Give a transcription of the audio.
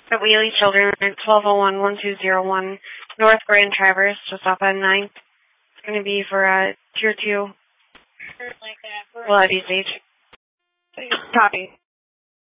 At Wheelie Children, 1201-1201 North Grand Traverse, just off on 9th. It's going to be for Tier 2. Well, at East Stage. Copy.